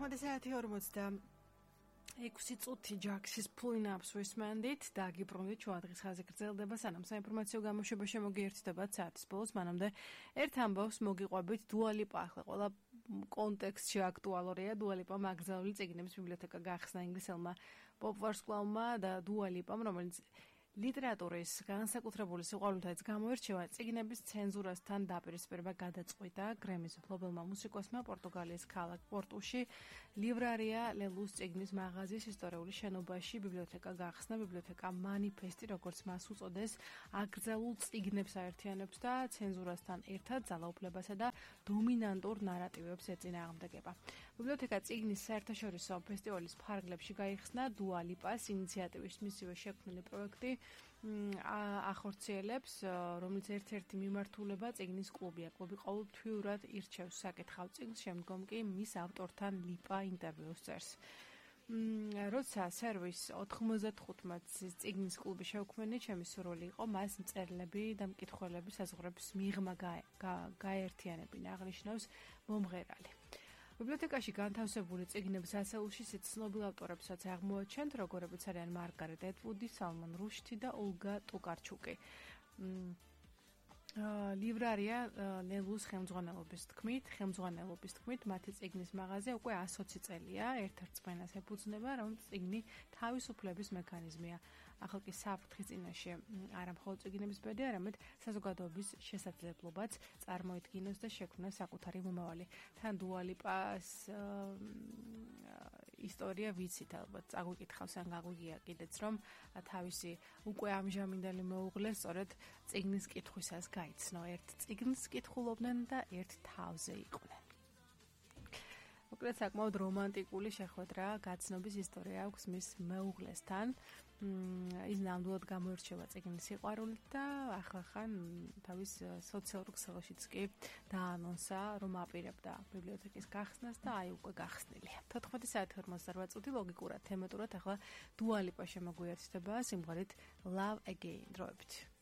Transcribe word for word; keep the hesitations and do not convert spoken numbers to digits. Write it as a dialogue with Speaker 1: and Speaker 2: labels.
Speaker 1: თოთხმეტი საათი ორმოცდაექვსი წუთი ჯაქსის ფულინაპს ვისმენდით და გიბრუნდით ჩვენ დღის ხაზი გრძელდება სანამ საინფორმაციო გამოშვება შემოგიერთდებათ საათის ბოლოს მანამდე ერთ ამბავს მოგიყვებით Dua Lipa ახლა ყველა კონტექსტში აქტუალურია Dua Lipa მაგზაული წიგნების ბიბლიოთეკა გახსნა ინგლისელმა პოპ ვარსკვლავმა და Dua Lipa-მ რომელიც ლიტერატურის განსაკუთრებული სიყვარულითაც გამოირჩევა წიგნების ცენზურასთან დაპირისპირება გადაწყვიტა გრემის მფლობელმა მუსიკოსმა პორტუგალიის ქალაქ პორტუში ლიბრარია ლელუს წიგნის მაღაზიის ისტორიული შენობაში ბიბლიოთეკა გახსნა ბიბლიოთეკა მანიფესტი როგორც მას უწოდეს აკრძალულ წიგნებს აერთიანებს და ცენზურასთან ერთად ძალაუფლებასა და დომინანტურ ნარატივებს ეწინააღმდეგება ბიბლიოთეკა წიგნის საერთაშორისო ფესტივალის ფარგლებში გაიხსნა Dua Lipa-ს ინიციატივის მისივე შექმნილი პროექტი ახორციელებს, რომელიც ერთ-ერთი მიმართულება წიგნის კლუბია. კლუბი ყოველთვიურად ირჩევს საკითხავ წიგნს, შემდგომ კი მის ავტორთან Lipa ინტერვიუს წერს. როცა სერვის ოთხმოცდათხუთმეტ წიგნის კლუბი შევქმნი, ჩემი სურვილი იყო მას მწერლები და მკითხველები საზღვრების მიღმა გაერთიანებინა, აღნიშნავს მომღერალი. ბიბლიოთეკაში განთავსებული წიგნების ასეულში ცნობილ ავტორებსაც აღმოაჩენთ, როგორებიც არიან მარგარეტ ეტვუდი, სალმან რუშდი და ოლგა ტუკარჩუკი. ლიბრარია ლელუს ხელმძღვანელობის თქმით, ხელმძღვანელობის თქმით, მათი წიგნის მაღაზია უკვე ასოცი წელია, ერთ-ერთ წმენას ეფუძნება, რომელიც წიგნი თავისუფლების მექანიზმია. ახლა კი საფრთხის წინაშე არა მხოლოდ წიგნების ბედი, არამედ საზოგადოების შესაძლებლობაც წარმოედგინოს და შექმნას საკუთარი მომავალი. თან Dua Lipa-ს ისტორია ვიცით ალბათ, წაგვიკითხავს ან გაგვიგია კიდეც, რომ თავისი უკვე ამჟამინდელი მეუღლე სწორედ წიგნის კითხვისას გაიცნო, ერთ წიგნს კითხულობდნენ და ერთ თავზე იყვნენ. მოკლედ საკმაოდ რომანტიკული შეხვედრა გაცნობის ისტორია აქვს მის მეუღლესთან. ის ნამდვილად გამოირჩევა წიგნის სიყვარულით და ახლა-ხან თავის სოციალურ ქსელშიც კი დაანონსა, რომ აპირებდა ბიბლიოთეკის გახსნას და აი უკვე გახსნილია. თოთხმეტი საათი ორმოცდარბዓ წუთი ლოგიკურად, თემატურად ახლა Dua Lipa შემოგვიერთდება სიმღერით Love Again დროებით.